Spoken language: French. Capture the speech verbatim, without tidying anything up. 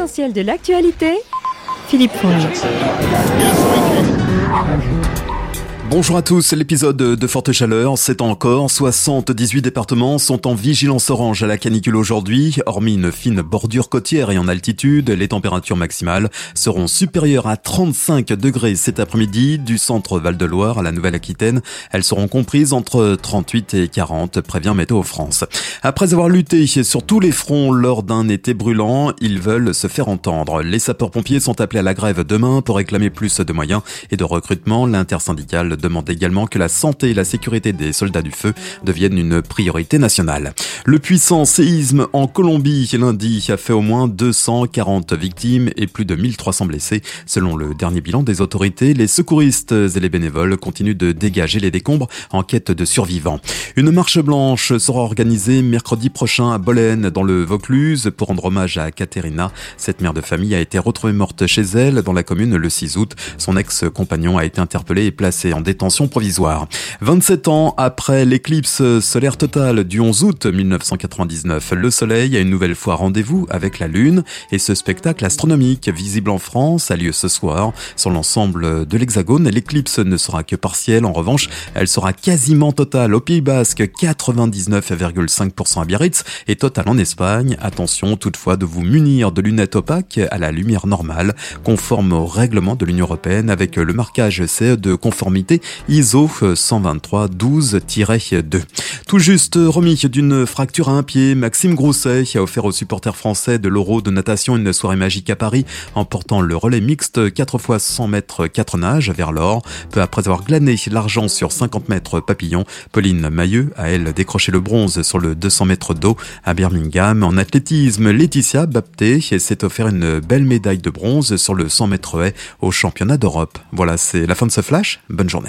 L'essentiel de l'actualité, Philippe Fournier. Bonjour à tous, l'épisode de forte chaleur, c'est encore soixante-dix-huit départements sont en vigilance orange à la canicule aujourd'hui. Hormis une fine bordure côtière et en altitude, les températures maximales seront supérieures à trente-cinq degrés cet après-midi. Du centre Val-de-Loire à la Nouvelle-Aquitaine, elles seront comprises entre trente-huit et quarante, prévient Météo France. Après avoir lutté sur tous les fronts lors d'un été brûlant, ils veulent se faire entendre. Les sapeurs-pompiers sont appelés à la grève demain pour réclamer plus de moyens et de recrutement. L'intersyndicale demande également que la santé et la sécurité des soldats du feu deviennent une priorité nationale. Le puissant séisme en Colombie lundi a fait au moins deux cent quarante victimes et plus de mille trois cents blessés. Selon le dernier bilan des autorités, les secouristes et les bénévoles continuent de dégager les décombres en quête de survivants. Une marche blanche sera organisée mercredi prochain à Bolène dans le Vaucluse pour rendre hommage à Katerina. Cette mère de famille a été retrouvée morte chez elle dans la commune le six août. Son ex-compagnon a été interpellé et placé en détention provisoire. vingt-sept ans après l'éclipse solaire totale du onze août mille neuf cent quatre-vingt-dix-neuf, le Soleil a une nouvelle fois rendez-vous avec la Lune et ce spectacle astronomique visible en France a lieu ce soir. Sur l'ensemble de l'Hexagone, l'éclipse ne sera que partielle. En revanche, elle sera quasiment totale au Pays Basque, quatre-vingt-dix-neuf virgule cinq pour cent à Biarritz et totale en Espagne. Attention toutefois de vous munir de lunettes opaques à la lumière normale, conforme au règlement de l'Union européenne avec le marquage C E de conformité I S O cent vingt-trois douze deux. Tout juste remis d'une fracture à un pied, Maxime Grousset a offert aux supporters français de l'Euro de natation une soirée magique à Paris en portant le relais mixte quatre fois cent mètres quatre nages vers l'or. Peu après avoir glané l'argent sur cinquante mètres papillon, Pauline Mailleux a elle décroché le bronze sur le deux cents mètres d'eau à Birmingham. En athlétisme, Laetitia Bapté s'est offert une belle médaille de bronze sur le cent mètres haies au championnat d'Europe. Voilà, c'est la fin de ce flash. Bonne journée.